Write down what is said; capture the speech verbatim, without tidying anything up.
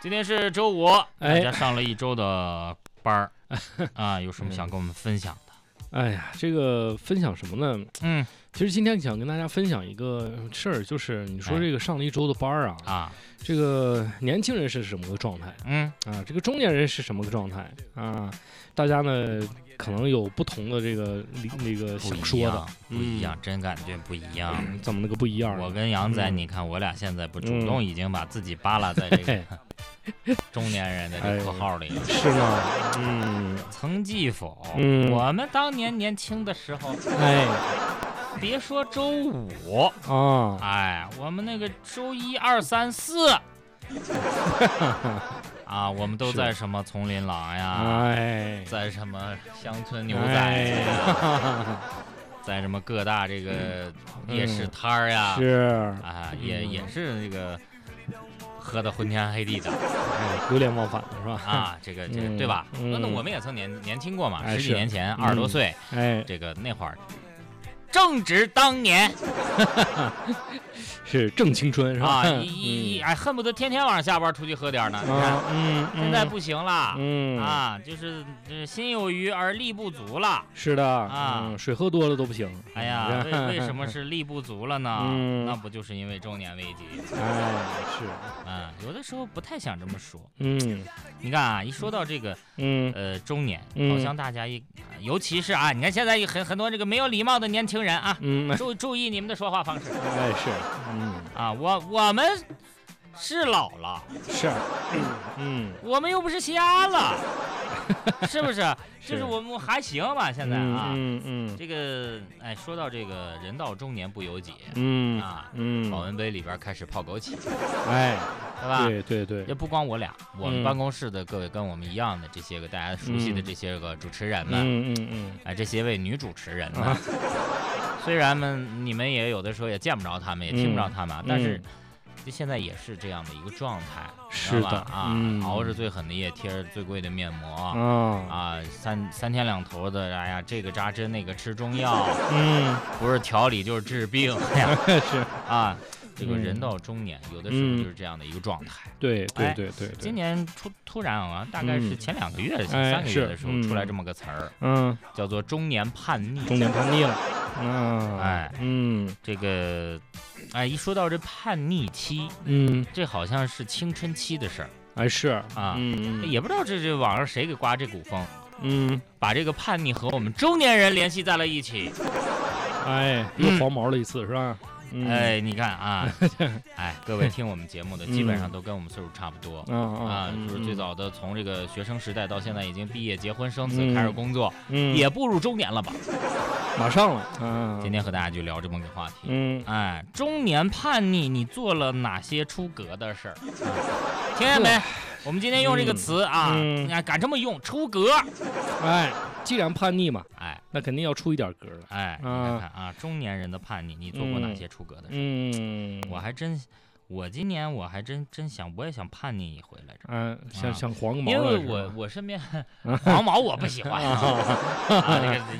今天是周五，大家上了一周的班儿、哎、啊，有什么想跟我们分享的？ 哎呀，这个分享什么呢？ 嗯， 其实今天想跟大家分享一个事儿，就是你说这个上了一周的班儿啊， 啊， 这个年轻人是什么个状态？ 嗯啊，这个中年人是什么个状态啊？大家呢可能有不同的这个那个想说的， 不一样，嗯、真感觉不一样。 嗯、怎么那个不一样？ 我跟杨仔、嗯，你看我俩现在不主动已经把自己扒拉在这个、嗯、中年人的这个口号里了， 哎、是吗？嗯， 曾记否？ 嗯， 我们当年年轻的时候， 哎， 别说周五啊， 哎，我们那个周一二三四。啊，我们都在什么丛林狼呀， 哎， 在什么乡村牛仔呀，哎、在什么各大这个夜市摊儿呀， 嗯、是啊，也、嗯、也是那个喝得昏天黑地的， 哎，流连忘返的是吧？ 啊，这个这个、嗯、对吧？嗯、那我们也曾年年轻过嘛， 哎、 十几年前二十多岁， 哎， 这个那会儿正值当年。 是正青春是吧？ 啊，一一哎，恨不得天天晚上下班出去喝点呢。你看， 嗯， 现在不行了， 嗯啊，就是这心有余而力不足了。 是的啊、 嗯，水喝多了都不行。 哎呀，为为什么是力不足了呢？ 嗯， 那不就是因为中年危机？ 哎，是啊，有的时候不太想这么说。 嗯， 你看啊，一说到这个， 嗯呃，中年， 嗯、 好像大家一，尤其是啊，你看现在有很很多这个没有礼貌的年轻人啊， 嗯， 注注意你们的说话方式。 哎，是，嗯。 啊，我我们是老了， 是，嗯， 我们又不是瞎了，是不是？就是我们还行吧，现在啊， 嗯 嗯, 嗯， 这个哎，说到这个人到中年不由己， 嗯啊， 嗯， 保温杯里边开始泡枸杞， 哎， 对吧？ 对对对， 也不光我俩，我们办公室的各位跟我们一样的这些个大家熟悉的这些个主持人们， 嗯嗯嗯， 哎，这些位女主持人们。啊虽然们你们也有的时候也见不着他们，也听不着他们， 嗯、 但是现在也是这样的一个状态， 是的啊、 嗯， 熬着最狠的夜，贴着最贵的面膜， 啊啊，三三天两头的，哎呀，这个扎针那个吃中药， 嗯， 不是调理就是治病，哎呀， 是啊。这个人到中年，嗯、有的时候就是这样的一个状态。 对对对对。 今年突突然啊，大概是前两个月、前、 嗯、 三个月的时候、 哎、 出来这么个词儿， 嗯， 叫做中年叛逆。 中年叛逆了，嗯， 哎， 嗯， 这个，哎，一说到这叛逆期， 嗯， 这好像是青春期的事儿。 哎，是啊， 嗯嗯， 也不知道这这网上谁给刮这股风， 嗯， 把这个叛逆和我们中年人联系在了一起。 哎，又黄毛了一次、嗯、是吧？ 嗯、哎，你看啊，哎，各位听我们节目的，基本上都跟我们岁数差不多、 嗯、 啊， 嗯、 就是最早的从这个学生时代到现在已经毕业、结婚、生子、 嗯、 开始工作， 嗯， 也步入中年了吧？ 马上了，嗯， 今天和大家就聊这么个话题， 嗯， 哎，中年叛逆，你做了哪些出格的事儿？啊、听见没？我们今天用这个词啊， 嗯、 你敢这么用，出格？ 哎。既然叛逆嘛， 哎， 那肯定要出一点格了。 哎，你看看啊，中年人的叛逆，你做过哪些出格的事？ 嗯， 我还真，我今年我还真真想，我也想叛逆一回来着。 嗯，想想黄个毛， 因为我我身边黄毛我不喜欢啊，这个